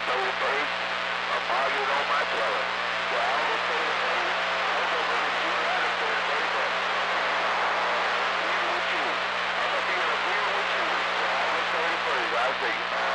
31st, a market on my teller. So I will say the name. I'm going to shoot out of 30, but agreeing with you. I'm going to be in agreement with you. So I will 31st, I'll say,